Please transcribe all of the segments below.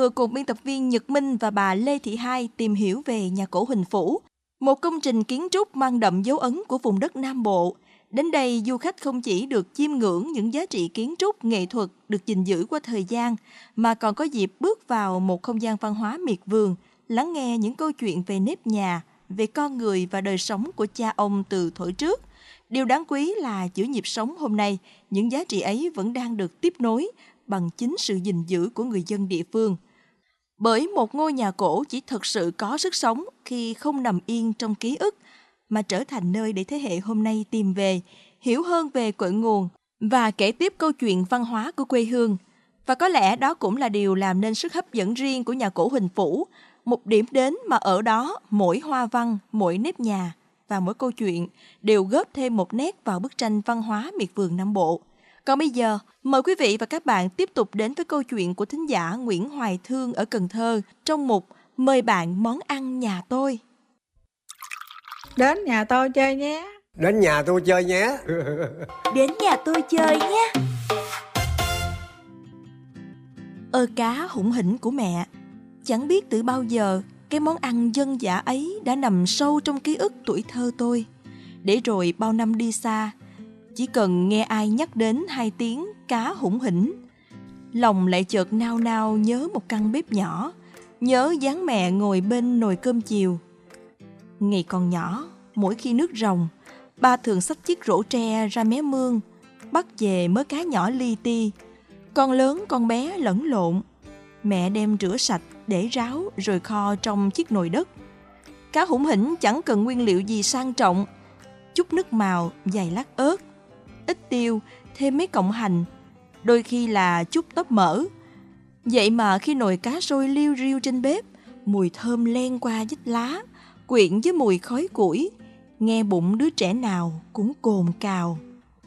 vừa cùng biên tập viên Nhật Minh và bà Lê Thị Hai tìm hiểu về nhà cổ Huỳnh Phủ, một công trình kiến trúc mang đậm dấu ấn của vùng đất Nam Bộ. Đến đây, du khách không chỉ được chiêm ngưỡng những giá trị kiến trúc, nghệ thuật được gìn giữ qua thời gian, mà còn có dịp bước vào một không gian văn hóa miệt vườn, lắng nghe những câu chuyện về nếp nhà, về con người và đời sống của cha ông từ thuở trước. Điều đáng quý là giữa nhịp sống hôm nay, những giá trị ấy vẫn đang được tiếp nối bằng chính sự gìn giữ của người dân địa phương. Bởi một ngôi nhà cổ chỉ thực sự có sức sống khi không nằm yên trong ký ức, mà trở thành nơi để thế hệ hôm nay tìm về, hiểu hơn về cội nguồn và kể tiếp câu chuyện văn hóa của quê hương. Và có lẽ đó cũng là điều làm nên sức hấp dẫn riêng của nhà cổ Huỳnh Phủ, một điểm đến mà ở đó mỗi hoa văn, mỗi nếp nhà và mỗi câu chuyện đều góp thêm một nét vào bức tranh văn hóa miệt vườn Nam Bộ. Còn bây giờ, mời quý vị và các bạn tiếp tục đến với câu chuyện của thính giả Nguyễn Hoài Thương ở Cần Thơ trong mục Mời bạn món ăn nhà tôi. Đến nhà tôi chơi nhé. Đến nhà tôi chơi nhé. Đến nhà tôi chơi nhé. Ơ cá hủng hỉnh của mẹ. Chẳng biết từ bao giờ cái món ăn dân dã ấy đã nằm sâu trong ký ức tuổi thơ tôi. Để rồi bao năm đi xa, chỉ cần nghe ai nhắc đến hai tiếng cá hủng hỉnh, lòng lại chợt nao nao nhớ một căn bếp nhỏ, nhớ dáng mẹ ngồi bên nồi cơm chiều. Ngày còn nhỏ, mỗi khi nước ròng, ba thường xách chiếc rổ tre ra mé mương, bắt về mớ cá nhỏ li ti, con lớn con bé lẫn lộn. Mẹ đem rửa sạch để ráo rồi kho trong chiếc nồi đất. Cá hủng hỉnh chẳng cần nguyên liệu gì sang trọng, chút nước màu, vài lát ớt, ít tiêu, thêm mấy cọng hành, đôi khi là chút tóp mỡ. Vậy mà khi nồi cá sôi liu riu trên bếp, mùi thơm len qua vách lá, quyện với mùi khói củi, nghe bụng đứa trẻ nào cũng cồn cào.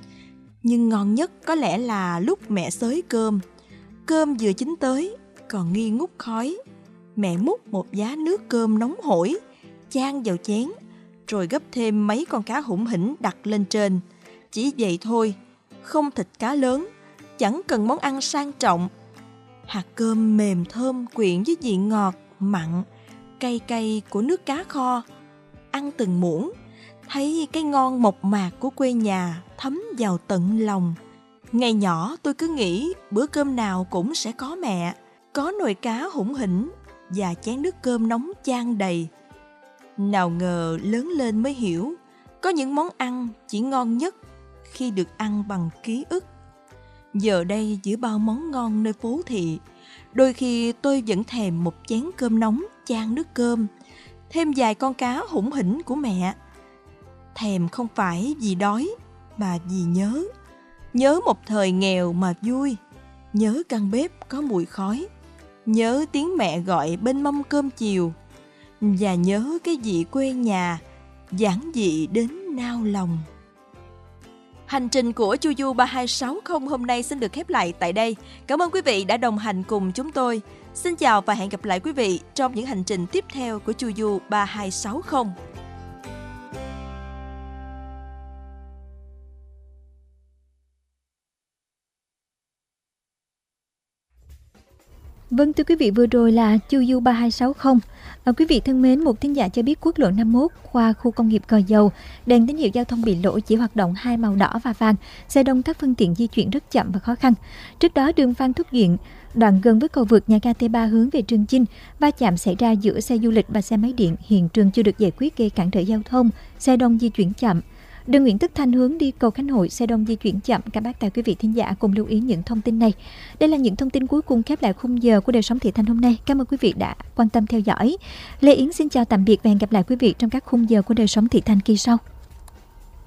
Nhưng ngon nhất có lẽ là lúc mẹ xới cơm. Cơm vừa chín tới, còn nghi ngút khói. Mẹ múc một giá nước cơm nóng hổi, chan vào chén, rồi gấp thêm mấy con cá hủng hỉnh đặt lên trên. Chỉ vậy thôi, không thịt cá lớn, chẳng cần món ăn sang trọng. Hạt cơm mềm thơm quyện với vị ngọt, mặn, cay cay của nước cá kho. Ăn từng muỗng, thấy cái ngon mộc mạc của quê nhà thấm vào tận lòng. Ngày nhỏ tôi cứ nghĩ bữa cơm nào cũng sẽ có mẹ, có nồi cá hủng hỉnh và chén nước cơm nóng chan đầy. Nào ngờ lớn lên mới hiểu, có những món ăn chỉ ngon nhất khi được ăn bằng ký ức. Giờ đây giữa bao món ngon nơi phố thị, đôi khi tôi vẫn thèm một chén cơm nóng chan nước cơm, thêm vài con cá hủng hỉnh của mẹ. Thèm không phải vì đói, mà vì nhớ. Nhớ một thời nghèo mà vui, nhớ căn bếp có mùi khói, nhớ tiếng mẹ gọi bên mâm cơm chiều, và nhớ cái vị quê nhà giản dị đến nao lòng. Hành trình của Chu Du 3260 hôm nay xin được khép lại tại đây. Cảm ơn quý vị đã đồng hành cùng chúng tôi. Xin chào và hẹn gặp lại quý vị trong những hành trình tiếp theo của Chu Du 3260. Vâng, thưa quý vị, vừa rồi là Chu Du 3260. Quý vị thân mến, một thính giả cho biết quốc lộ 51 qua khu công nghiệp Gò Dầu, đèn tín hiệu giao thông bị lỗi, chỉ hoạt động hai màu đỏ và vàng, xe đông các phương tiện di chuyển rất chậm và khó khăn. Trước đó, đường Phan Thúc Duyện, đoạn gần với cầu vượt nhà ga T3 hướng về Trường Chinh, va chạm xảy ra giữa xe du lịch và xe máy điện, hiện trường chưa được giải quyết gây cản trở giao thông, xe đông di chuyển chậm. Đường Nguyễn Tất Thành hướng đi cầu Khánh Hội, xe đông di chuyển chậm. Các bác tài quý vị thính giả cùng lưu ý những thông tin này. Đây là những thông tin cuối cùng khép lại khung giờ của Đời Sống Thị Thành hôm nay. Cảm ơn quý vị đã quan tâm theo dõi. Lê Yến xin chào tạm biệt và hẹn gặp lại quý vị trong các khung giờ của Đời Sống Thị Thành kỳ sau.